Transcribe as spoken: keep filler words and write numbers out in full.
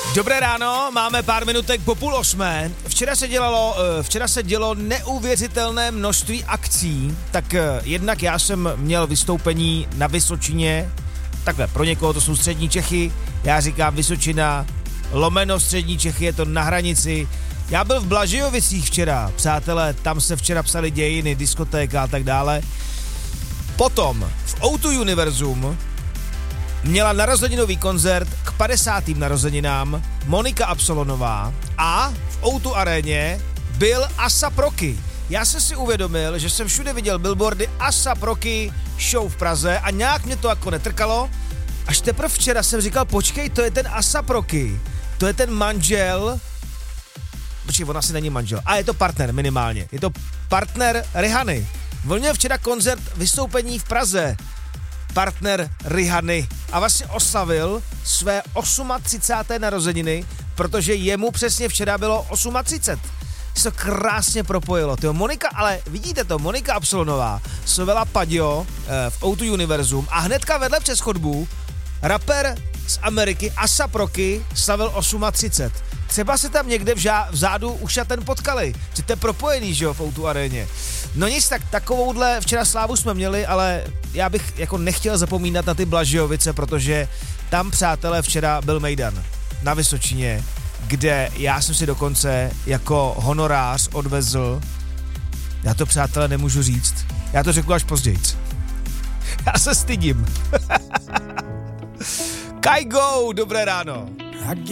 Dobré ráno, máme pár minutek po půl osmé. Včera se dělalo, včera se dělo neuvěřitelné množství akcí, tak jednak já jsem měl vystoupení na Vysočině, takhle pro někoho to jsou střední Čechy, já říkám Vysočina, lomeno střední Čechy, je to na hranici. Já byl v Blažejovicích včera, přátelé, tam se včera psaly dějiny, diskotéka a tak dále. Potom v ó dva Univerzum měla narozeninový koncert k padesátým narozeninám Monika Absolonová a v ó dva aréně byl ASAP Rocky. Já jsem si uvědomil, že jsem všude viděl billboardy ASAP Rocky show v Praze a nějak mě to jako netrkalo. Až teprve včera jsem říkal, počkej, to je ten ASAP Rocky, to je ten manžel, počkej, on asi není manžel, a je to partner minimálně, je to partner Rihany. On měl včera koncert, vystoupení v Praze, partner Rihany a vlastně oslavil své třicáté osmé narozeniny, protože jemu přesně včera bylo třicet osm. Se to krásně propojilo. Tyjo, Monika, ale vidíte to, Monika Absolonová slavila Padio eh, v ó dva Univerzum a hnedka vedle přes chodbu rapper z Ameriky ASAP Rocky slavil třicet osm. Třeba se tam někde vža- vzadu už a ten potkali. Že to je propojený, že jo, v ó dva aréně. No nic, tak takovouhle včera slávu jsme měli, ale já bych jako nechtěl zapomínat na ty Blažejovice, protože tam, přátelé, včera byl mejdan na Vysočině, kde já jsem si dokonce jako honorář odvezl, já to, přátelé, nemůžu říct, já to řeknu až později. Já se stydím. Kaigo, dobré ráno.